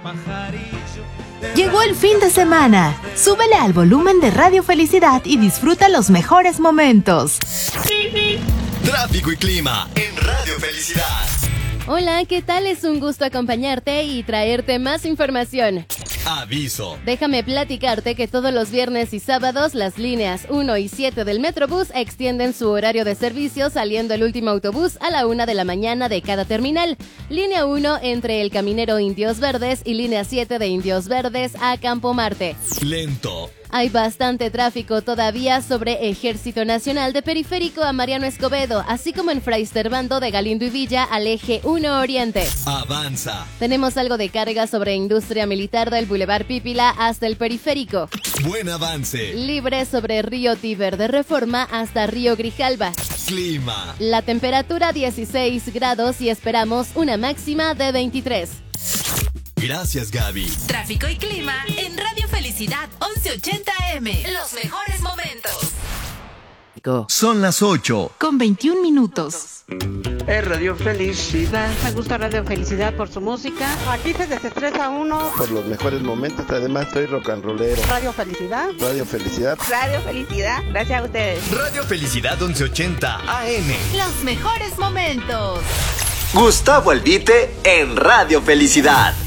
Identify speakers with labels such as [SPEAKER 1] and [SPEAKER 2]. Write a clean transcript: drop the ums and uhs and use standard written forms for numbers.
[SPEAKER 1] Llegó el fin de semana. Súbele al volumen de Radio Felicidad y disfruta los mejores momentos.
[SPEAKER 2] Tráfico y clima en Radio Felicidad.
[SPEAKER 3] Hola, ¿qué tal? Es un gusto acompañarte y traerte más información.
[SPEAKER 2] Aviso.
[SPEAKER 3] Déjame platicarte que todos los viernes y sábados las líneas 1 y 7 del Metrobús extienden su horario de servicio, saliendo el último autobús a la 1 de la mañana de cada terminal. Línea 1 entre El Caminero Indios Verdes y línea 7 de Indios Verdes a Campo Marte.
[SPEAKER 2] Lento.
[SPEAKER 3] Hay bastante tráfico todavía sobre Ejército Nacional de Periférico a Mariano Escobedo, así como en Fray Servando de Galindo y Villa al eje 1 Oriente.
[SPEAKER 2] Avanza.
[SPEAKER 3] Tenemos algo de carga sobre Industria Militar del Boulevard Pípila hasta el Periférico.
[SPEAKER 2] Buen avance.
[SPEAKER 3] Libre sobre Río Tíber de Reforma hasta Río Grijalba.
[SPEAKER 2] Clima.
[SPEAKER 3] La temperatura 16 grados y esperamos una máxima de 23.
[SPEAKER 2] Gracias, Gaby.
[SPEAKER 4] Tráfico y clima en Radio Felicidad 1180 AM. Los mejores momentos.
[SPEAKER 2] Son las
[SPEAKER 1] 8:21.
[SPEAKER 5] Es Radio Felicidad.
[SPEAKER 6] Me gusta Radio Felicidad por su música. Aquí se desestresa uno.
[SPEAKER 7] Por los mejores momentos, además soy rock and rollero.
[SPEAKER 6] Radio Felicidad.
[SPEAKER 7] Radio Felicidad.
[SPEAKER 6] Radio Felicidad. Gracias a ustedes.
[SPEAKER 2] Radio Felicidad 1180 AM.
[SPEAKER 4] Los mejores momentos.
[SPEAKER 8] Gustavo Albite en Radio Felicidad.